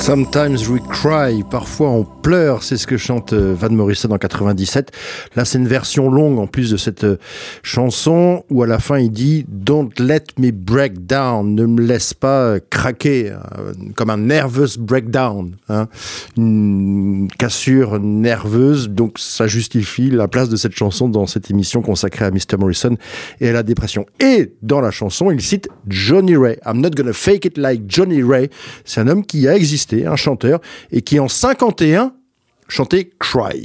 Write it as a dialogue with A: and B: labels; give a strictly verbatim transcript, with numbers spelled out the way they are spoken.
A: Sometimes we cry, parfois on pleure, c'est ce que chante Van Morrison en quatre-vingt-dix-sept. Là, c'est une version longue en plus de cette chanson où à la fin il dit « Don't let me break down », ne me laisse pas craquer, comme un nervous breakdown, hein, une cassure nerveuse. Donc ça justifie la place de cette chanson dans cette émission consacrée à mister Morrison et à la dépression. Et dans la chanson, il cite Johnny Ray. « I'm not gonna fake it like Johnny Ray ». C'est un homme qui a existé, un chanteur, et qui en cinquante et un chantait « Cry ».